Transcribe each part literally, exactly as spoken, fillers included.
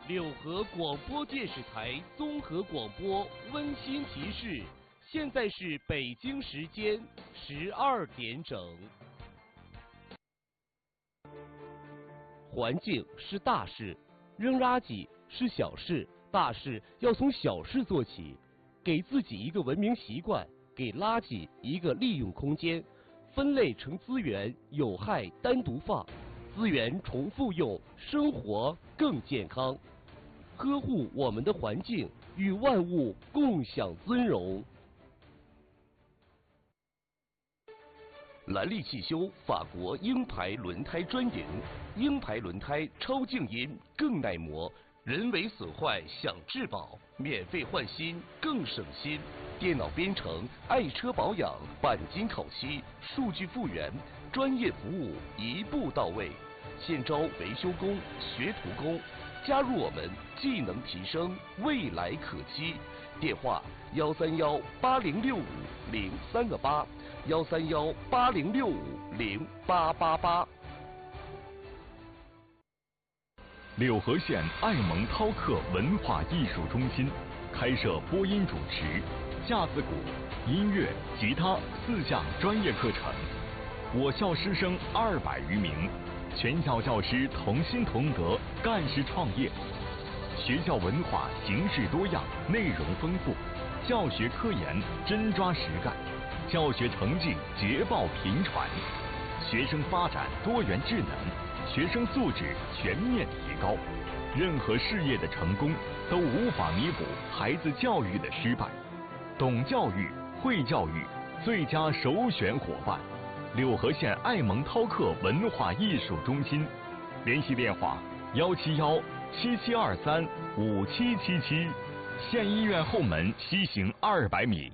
柳河广播电视台综合广播温馨提示：现在是北京时间十二点整。环境是大事，扔垃圾是小事，大事要从小事做起。给自己一个文明习惯，给垃圾一个利用空间，分类成资源，有害单独放，资源重复用，生活更健康。呵护我们的环境，与万物共享尊荣。兰利汽修法国鹰牌轮胎专营，鹰牌轮胎超静音，更耐磨，人为损坏享质保，免费换新更省心。电脑编程，爱车保养，钣金烤漆，数据复原，专业服务一步到位。现招维修工、学徒工。加入我们，技能提升，未来可期。电话：幺三幺八零六五零三个八，幺三幺八零六五零八八八。 柳河县爱蒙涛克文化艺术中心开设播音主持、架子鼓、音乐、吉他四项专业课程，我校师生二百余名。全校教师同心同德，干事创业。学校文化形式多样，内容丰富，教学科研真抓实干，教学成绩捷报频传，学生发展多元智能，学生素质全面提高。任何事业的成功都无法弥补孩子教育的失败。懂教育、会教育，最佳首选伙伴。柳河县爱蒙涛克文化艺术中心，联系电话：幺七幺七七二三五七七七，县医院后门西行二百米。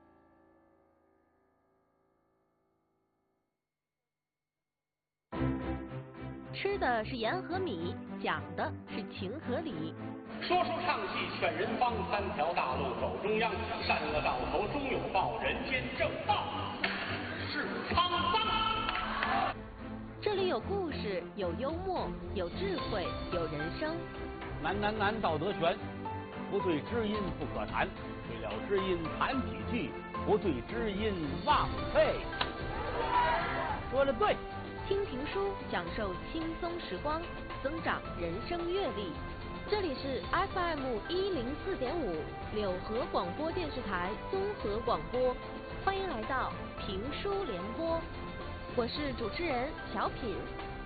吃的是盐和米，讲的是情和理。 说书唱戏劝人方，三条大路走中央，善恶到头终有报，人间正道是沧桑。 这里有故事，有幽默，有智慧，有人生。 难难难，道德全，不对知音不可谈，对了知音谈几句，不对知音忘废。说的对。 听评书，享受轻松时光，增长人生阅历。这里是 F M 一零四点五柳河广播电视台综合广播，欢迎来到评书联播，我是主持人小品。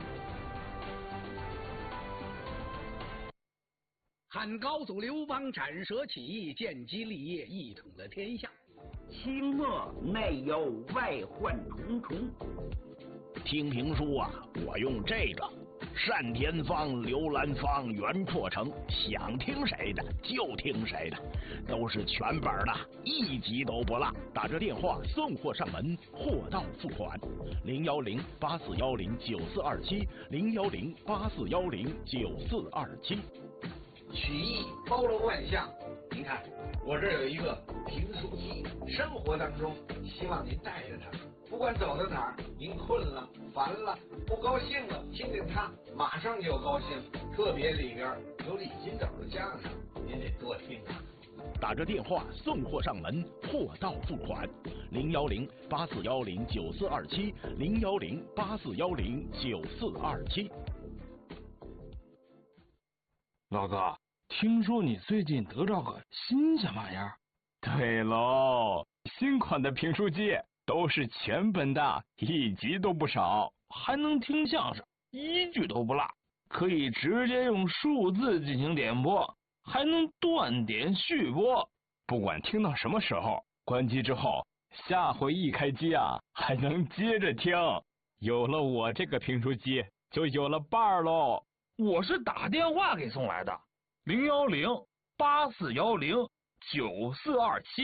汉高祖刘邦斩蛇起义，建基立业，一统了天下。 清末内忧外患重重。 听评书啊，我用这个单田芳、刘兰芳、袁阔成，想听谁的就听谁的，都是全本的，一集都不落。打这电话送货上门，货到付款。零幺零八四幺零九四二七，零幺零八四幺零九四二七。 曲艺包罗万象，您看我这有一个评书机，生活当中希望您带着它。不管走到哪儿，您困了、烦了、不高兴了，听听它，马上就高兴。特别里边有李金斗的相声，您得多听啊。 打着电话送货上门，货到付款。零幺零八四幺零九四二七，零幺零八四幺零九四二七。 老哥，听说你最近得着个新什么玩意儿？ 对喽，新款的评书机。都是全本的，一集都不少， 还能听相声，一句都不落，可以直接用数字进行点播，还能断点续播。 不管听到什么时候，关机之后，下回一开机啊，还能接着听。有了我这个评书机，就有了伴儿喽。 我是打电话给送来的，零幺零八四幺零九四二七。